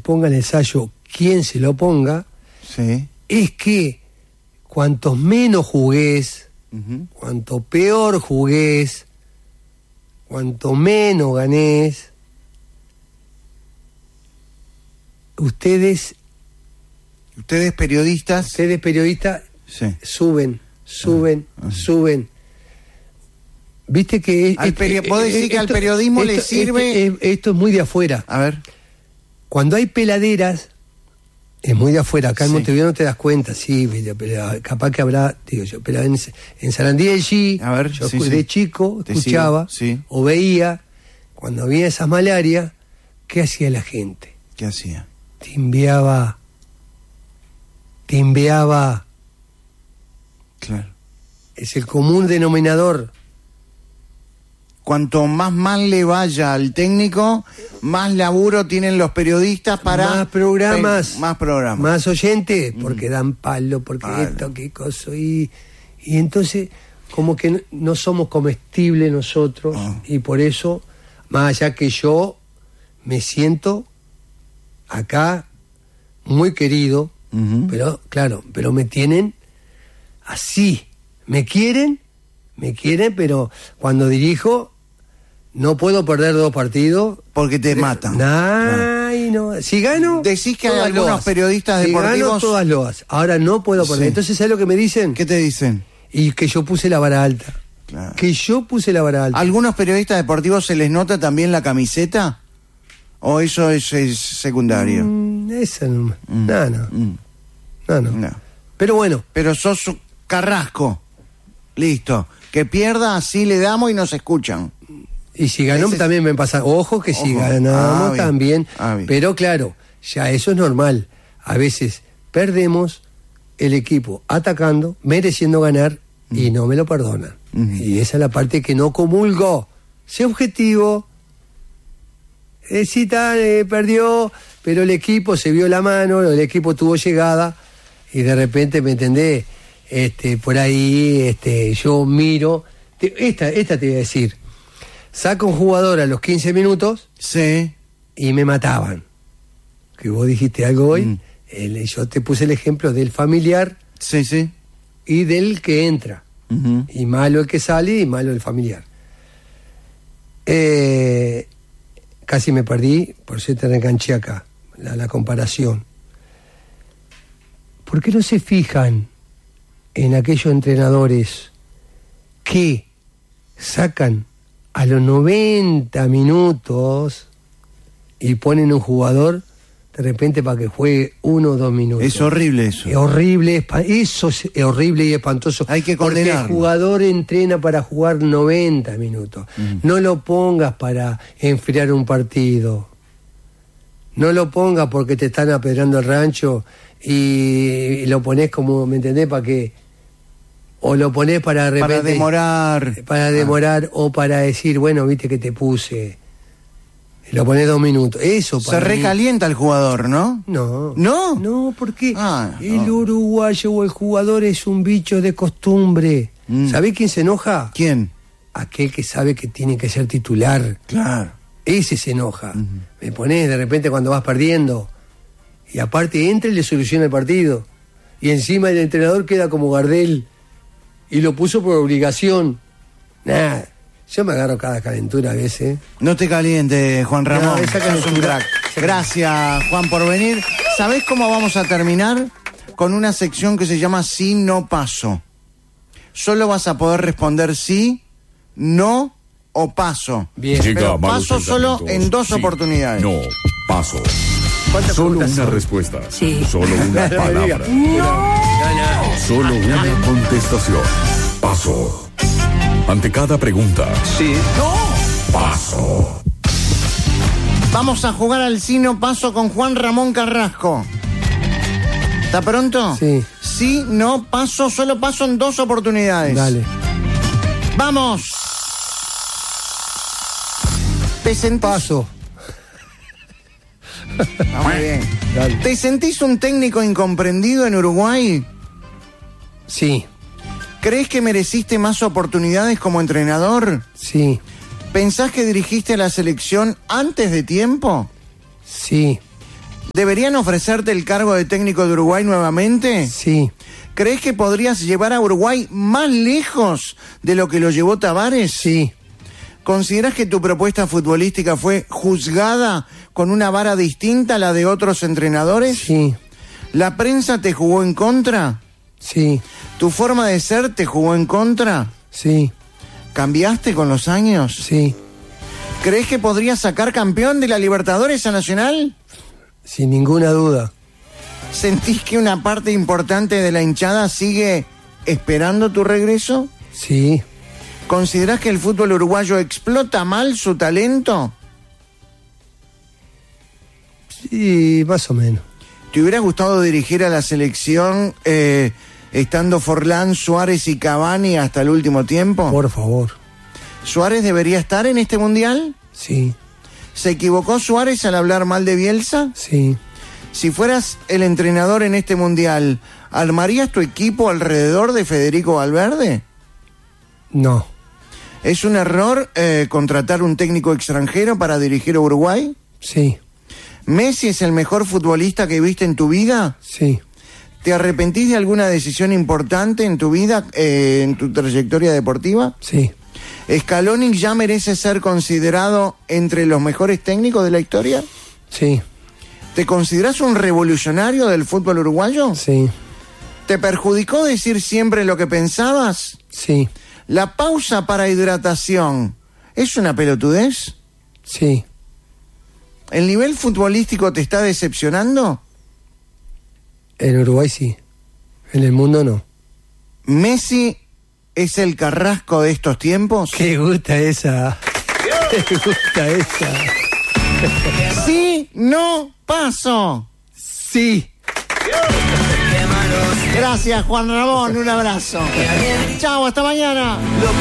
ponga el ensayo quien se lo ponga, Sí. es que cuantos menos jugués, cuanto peor jugués, cuanto menos ganés, ustedes periodistas. Sí. suben. Viste que ¿Vos decís que al periodismo le sirve? Esto es muy de afuera. A ver. Cuando hay peladeras, es muy de afuera. Acá en Sí. Montevideo no te das cuenta, sí, pero capaz que habrá, digo yo, pero en Sarandí del G, A ver, yo sí, de sí. chico Te escuchaba sigo, sí. o veía, cuando había esas malarias, ¿qué hacía la gente? ¿Qué hacía? Timbeaba. Claro. Es el común denominador. Cuanto más mal le vaya al técnico, más laburo tienen los periodistas para... Más programas. Más programas. Más oyentes, porque dan palo, porque Palo. esto, qué cosa. Y entonces, como que no somos comestibles nosotros, y por eso, más allá que yo me siento acá muy querido, pero claro, pero me tienen así. Me quieren, pero cuando dirijo no puedo perder 2 partidos. Porque te matan. Ay, no. Si gano, decís que hay todas algunos loas. periodistas si deportivos... gano, todas loas. Ahora no puedo perder. Sí. Entonces, ¿sabes lo que me dicen? ¿Qué te dicen? Y que yo puse la vara alta. Claro. Que yo puse la vara alta. ¿Algunos periodistas deportivos se les nota también la camiseta? ¿O eso es secundario? Esa no. No. Pero bueno. Pero sos Carrasco. Listo. Que pierda, así le damos y nos escuchan. Y si ganamos también me pasa. Ojo que si ganamos bien. también. Bien. Pero claro, ya eso es normal. A veces perdemos el equipo atacando, mereciendo ganar, y no me lo perdonan. Y esa es la parte que no comulgo. Sé objetivo. Perdió, pero el equipo se vio la mano, el equipo tuvo llegada, y de repente, ¿me entendés? Por ahí yo miro. Esta te voy a decir. Saca un jugador a los 15 minutos. Sí. Y me mataban. Que vos dijiste algo hoy. Yo te puse el ejemplo del familiar. Sí. Y del que entra. Y malo el que sale y malo el familiar. Casi me perdí, por eso te reenganché acá, la comparación. ¿Por qué no se fijan en aquellos entrenadores que sacan a los 90 minutos y ponen un jugador de repente para que juegue 1 o 2 minutos? Es horrible eso. Es horrible, eso es horrible y espantoso. Hay que porque condenarlo. el jugador entrena para jugar 90 minutos. No lo pongas para enfriar un partido. No lo pongas porque te están apedrando el rancho y lo ponés como, ¿me entendés? Para que... O lo ponés para de repente... Para demorar o para decir, bueno, viste que te puse... Lo ponés 2 minutos. Eso para Se recalienta el jugador, ¿no? No. ¿No? No, porque no. El uruguayo o el jugador es un bicho de costumbre. ¿Sabés quién se enoja? ¿Quién? Aquel que sabe que tiene que ser titular. Claro. Ese se enoja. Me ponés de repente cuando vas perdiendo. Y aparte entra y le soluciona el partido. Y encima el entrenador queda como Gardel. Y lo puso por obligación. Nada. Yo me agarro cada calentura a veces. No te calientes, Juan Ramón. No, esa sos un crack. Gracias, Juan, por venir. ¿Sabés cómo vamos a terminar? Con una sección que se llama Sí, no, paso. Solo vas a poder responder sí, no o paso. Bien. Pero paso solo en 2 sí, oportunidades. No, paso. ¿Cuántas Solo preguntas una son? respuesta. Sí. Solo una palabra. Solo una contestación. Paso. Ante cada pregunta. Sí. ¡No! Paso. Vamos a jugar al Sí, no, paso con Juan Ramón Carrasco. ¿Está pronto? Sí. Sí, no, paso, solo paso en 2 oportunidades. Dale. ¡Vamos! ¿Te sentís? Paso. Muy bien. Dale. ¿Te sentís un técnico incomprendido en Uruguay? Sí. ¿Crees que mereciste más oportunidades como entrenador? Sí. ¿Pensás que dirigiste a la selección antes de tiempo? Sí. ¿Deberían ofrecerte el cargo de técnico de Uruguay nuevamente? Sí, ¿Crees que podrías llevar a Uruguay más lejos de lo que lo llevó Tavares? sí, ¿Considerás que tu propuesta futbolística fue juzgada con una vara distinta a la de otros entrenadores? sí, ¿La prensa te jugó en contra? sí, ¿Tu forma de ser te jugó en contra? sí, ¿Cambiaste con los años? sí, ¿Crees que podrías sacar campeón de la Libertadores a Nacional? sin ninguna duda. ¿Sentís que una parte importante de la hinchada sigue esperando tu regreso? Sí, ¿Considerás que el fútbol uruguayo explota mal su talento? sí, más o menos. ¿Te hubiera gustado dirigir a la selección estando Forlán, Suárez y Cavani hasta el último tiempo? Por favor. ¿Suárez debería estar en este mundial? Sí, ¿Se equivocó Suárez al hablar mal de Bielsa? sí. Si fueras el entrenador en este mundial, ¿armarías tu equipo alrededor de Federico Valverde? No, ¿Es un error contratar un técnico extranjero para dirigir a Uruguay? sí, ¿Messi es el mejor futbolista que viste en tu vida? sí, ¿Te arrepentís de alguna decisión importante en tu vida, en tu trayectoria deportiva? sí, ¿Scaloni ya merece ser considerado entre los mejores técnicos de la historia? sí, ¿Te considerás un revolucionario del fútbol uruguayo? sí, ¿Te perjudicó decir siempre lo que pensabas? sí, ¿La pausa para hidratación es una pelotudez? sí. ¿El nivel futbolístico te está decepcionando? En Uruguay sí. En el mundo no. ¿Messi es el Carrasco de estos tiempos? Qué gusta esa. Qué gusta esa. Sí, no, paso. Sí. Gracias, Juan Ramón, un abrazo. Chao, hasta mañana.